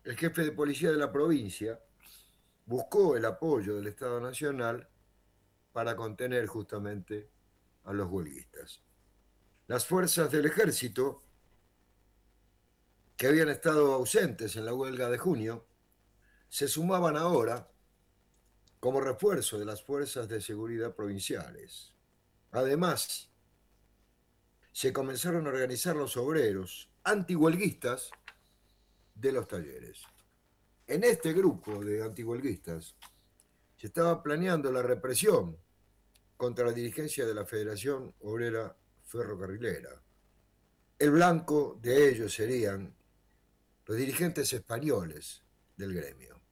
el jefe de policía de la provincia buscó el apoyo del Estado Nacional para contener justamente a los huelguistas. Las fuerzas del ejército, que habían estado ausentes en la huelga de junio, se sumaban ahora como refuerzo de las fuerzas de seguridad provinciales. Además, se comenzaron a organizar los obreros antihuelguistas de los talleres. En este grupo de antihuelguistas se estaba planeando la represión contra la dirigencia de la Federación Obrera Ferrocarrilera. El blanco de ellos serían los dirigentes españoles del gremio.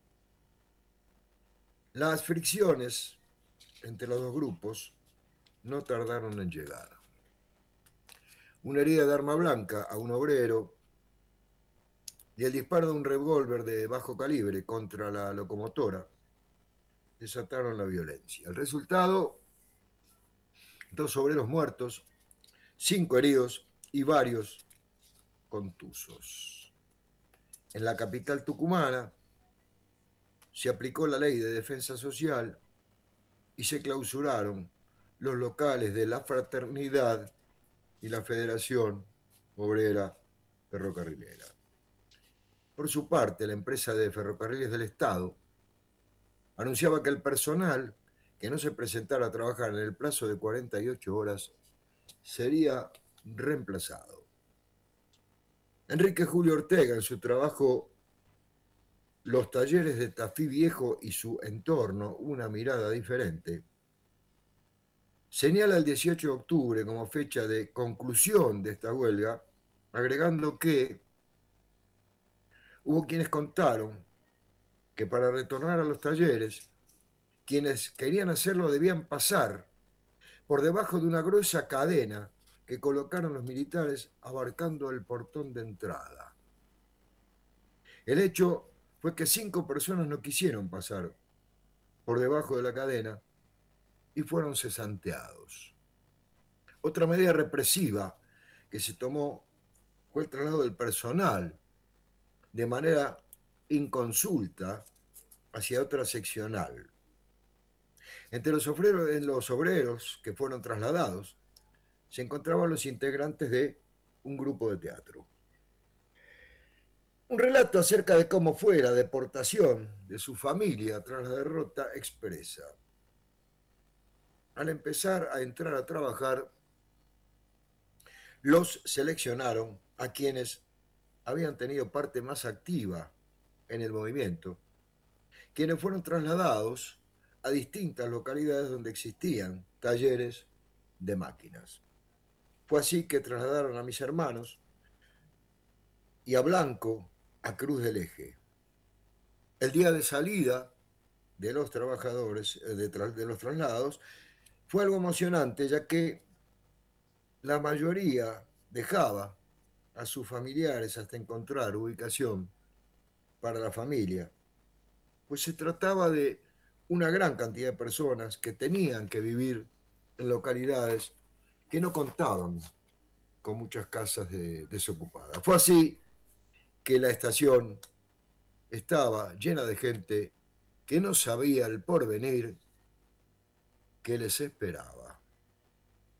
Las fricciones entre los dos grupos no tardaron en llegar. Una herida de arma blanca a un obrero y el disparo de un revólver de bajo calibre contra la locomotora desataron la violencia. El resultado, 2 obreros muertos, 5 heridos y varios contusos. En la capital tucumana se aplicó la ley de defensa social y se clausuraron los locales de la Fraternidad y la Federación Obrera Ferrocarrilera. Por su parte, la empresa de ferrocarriles del Estado anunciaba que el personal que no se presentara a trabajar en el plazo de 48 horas sería reemplazado. Enrique Julio Ortega, en su trabajo Los talleres de Tafí Viejo y su entorno, una mirada diferente, señala el 18 de octubre como fecha de conclusión de esta huelga, agregando que hubo quienes contaron que para retornar a los talleres, quienes querían hacerlo debían pasar por debajo de una gruesa cadena que colocaron los militares abarcando el portón de entrada. El hecho fue que 5 personas no quisieron pasar por debajo de la cadena y fueron cesanteados. Otra medida represiva que se tomó fue el traslado del personal de manera inconsulta hacia otra seccional. Entre los obreros que fueron trasladados se encontraban los integrantes de un grupo de teatro. Un relato acerca de cómo fue la deportación de su familia tras la derrota expresa: al empezar a entrar a trabajar, los seleccionaron a quienes habían tenido parte más activa en el movimiento, quienes fueron trasladados a distintas localidades donde existían talleres de máquinas. Fue así que trasladaron a mis hermanos y a Blanco a Cruz del Eje. El día de salida de los trabajadores, de los traslados, fue algo emocionante, ya que la mayoría dejaba a sus familiares hasta encontrar ubicación para la familia, pues se trataba de una gran cantidad de personas que tenían que vivir en localidades que no contaban con muchas casas desocupadas. Fue así que la estación estaba llena de gente que no sabía el porvenir que les esperaba.